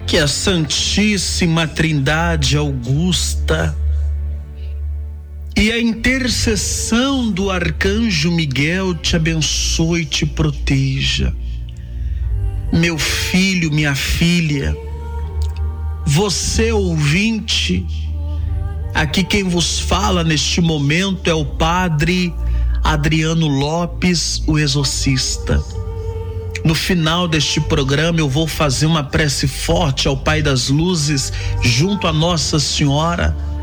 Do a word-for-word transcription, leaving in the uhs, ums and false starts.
Que a Santíssima Trindade Augusta e a intercessão do Arcanjo Miguel te abençoe e te proteja. Meu filho, minha filha, você ouvinte, aqui quem vos fala neste momento é o Padre Adriano Lopes, o exorcista. No final deste programa eu vou fazer uma prece forte ao Pai das Luzes junto a Nossa Senhora,